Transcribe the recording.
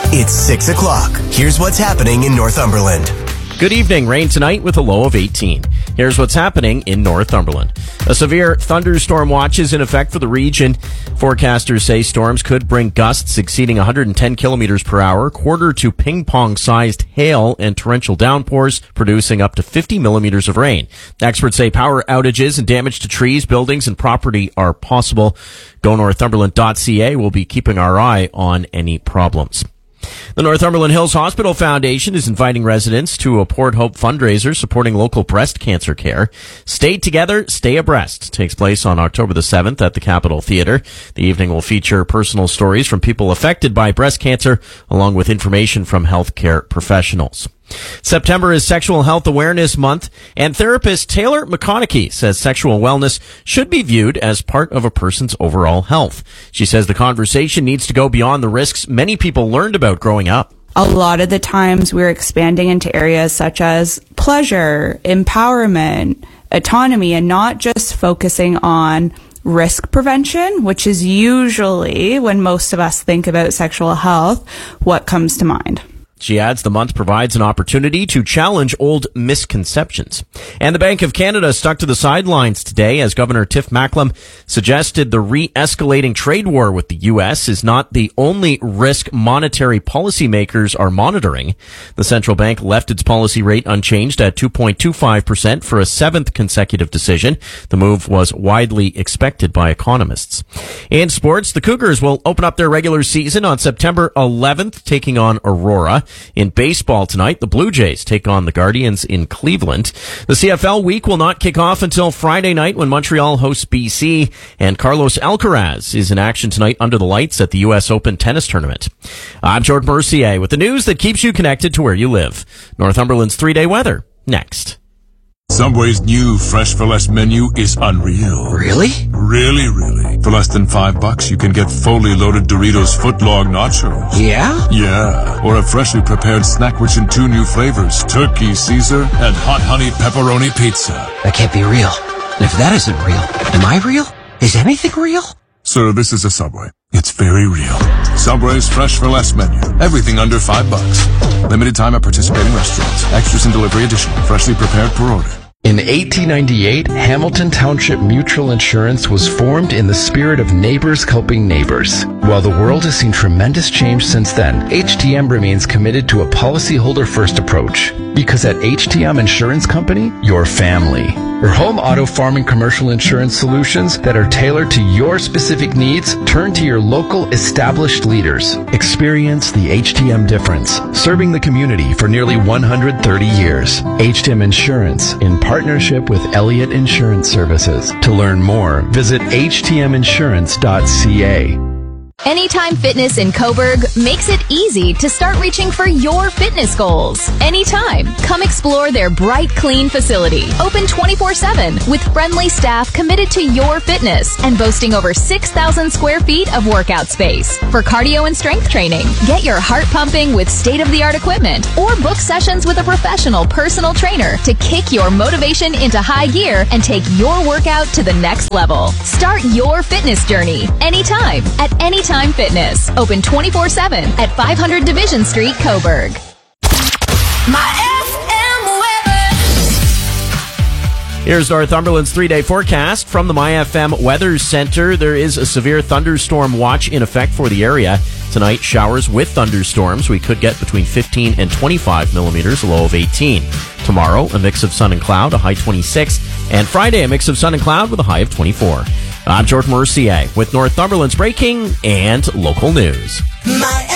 It's 6 o'clock. Here's what's happening in Northumberland. Good evening. Rain tonight with a low of 18. Here's what's happening in Northumberland. A severe thunderstorm watch is in effect for the region. Forecasters say storms could bring gusts exceeding 110 kilometers per hour, quarter to ping-pong-sized hail and torrential downpours, producing up to 50 millimeters of rain. Experts say power outages and damage to trees, buildings, and property are possible. GoNorthumberland.ca will be keeping our eye on any problems. The Northumberland Hills Hospital Foundation is inviting residents to a Port Hope fundraiser supporting local breast cancer care. Stay Together, Stay Abreast takes place on October the 7th at the Capitol Theatre. The evening will feature personal stories from people affected by breast cancer, along with information from healthcare professionals. September is Sexual Health Awareness Month, and therapist Taylor McConaughey says sexual wellness should be viewed as part of a person's overall health. She says the conversation needs to go beyond the risks many people learned about growing up. A lot of the times we're expanding into areas such as pleasure, empowerment, autonomy, and not just focusing on risk prevention, which is usually, when most of us think about sexual health, what comes to mind. She adds the month provides an opportunity to challenge old misconceptions. And the Bank of Canada stuck to the sidelines today as Governor Tiff Macklem suggested the re-escalating trade war with the U.S. is not the only risk monetary policymakers are monitoring. The central bank left its policy rate unchanged at 2.25% for a seventh consecutive decision. The move was widely expected by economists. In sports, the Cougars will open up their regular season on September 11th, taking on Aurora. In baseball tonight, the Blue Jays take on the Guardians in Cleveland. The CFL week will not kick off until Friday night when Montreal hosts BC, and Carlos Alcaraz is in action tonight under the lights at the U.S. Open tennis tournament. I'm Jordan Mercier with the news that keeps you connected to where you live. Northumberland's 3-day weather, next. Subway's new Fresh for Less menu is unreal. Really? Really. For less than $5, you can get fully loaded Doritos footlong nachos. Yeah? Yeah. Or a freshly prepared snack rich in 2 new flavors, Turkey Caesar and Hot Honey Pepperoni Pizza. That can't be real. And if that isn't real, am I real? Is anything real? Sir, this is a Subway. It's very real. Subway's Fresh for Less menu. Everything under $5. Limited time at participating restaurants. Extras and delivery additional. Freshly prepared per order. In 1898, Hamilton Township Mutual Insurance was formed in the spirit of neighbors helping neighbors. While the world has seen tremendous change since then, HTM remains committed to a policyholder-first approach. Because at HTM Insurance Company, your family. For home, auto, farm, and commercial insurance solutions that are tailored to your specific needs, turn to your local established leaders. Experience the HTM difference, serving the community for nearly 130 years. HTM Insurance, in partnership with Elliott Insurance Services. To learn more, visit htminsurance.ca. Anytime Fitness in Coburg makes it easy to start reaching for your fitness goals. Anytime. Come explore their bright, clean facility. Open 24/7 with friendly staff committed to your fitness and boasting over 6,000 square feet of workout space. For cardio and strength training, get your heart pumping with state-of-the-art equipment or book sessions with a professional personal trainer to kick your motivation into high gear and take your workout to the next level. Start your fitness journey anytime at Anytime Fitness. Open 24/7 at 500 Division Street, Coburg. Here's Northumberland's 3-day forecast from the MyFM Weather Center. There is a severe thunderstorm watch in effect for the area. Tonight, showers with thunderstorms. We could get between 15 and 25 millimeters, a low of 18. Tomorrow, a mix of sun and cloud, a high 26. And Friday, a mix of sun and cloud with a high of 24. I'm Jordan Mercier with Northumberland's breaking and local news.